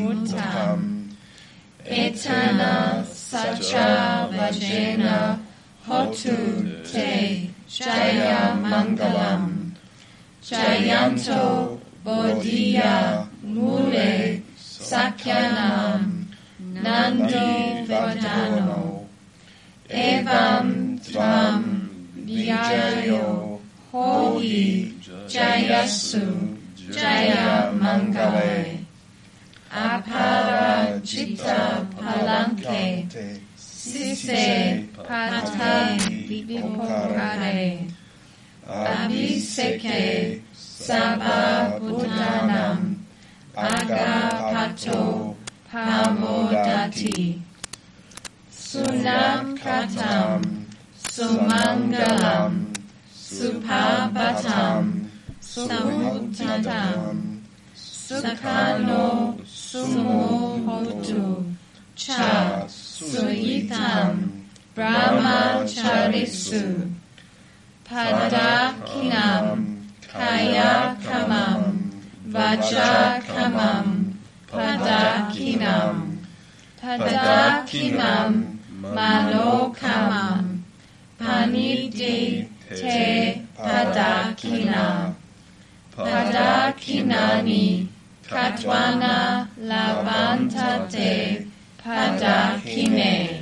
Vimutam. Etana Sacha Vajena Hotu Te Jaya Mangalam. Jayanto Bodhiya Mule Sakyanam Nandi Vadano Evam Tvam Vijayo Hohi Jayasu Jaya Mangale Apara Chitta Palanke Sise Pate Vipokare Abhiseke Sabha Buddhanam Agapato Pamodati Sunam Katam Sumangalam Supabhatam Samuddatam Sukhano Sumohotu Cha Suyitam Brahmacharisu Padakinam Kayakamam Vajakamam Padakinam Manokamam Panidi Te Padakina Padakinani Katwana Lavantate Padakine